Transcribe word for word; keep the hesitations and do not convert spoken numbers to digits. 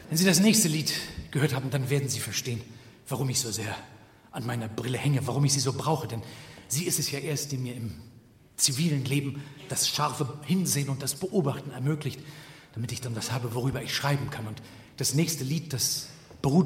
Wenn Sie das nächste Lied gehört haben, dann werden Sie verstehen, warum ich so sehr an meiner Brille hänge, warum ich sie so brauche. Denn sie ist es ja erst, die mir im zivilen Leben das scharfe Hinsehen und das Beobachten ermöglicht, damit ich dann das habe, worüber ich schreiben kann. Und das nächste Lied, das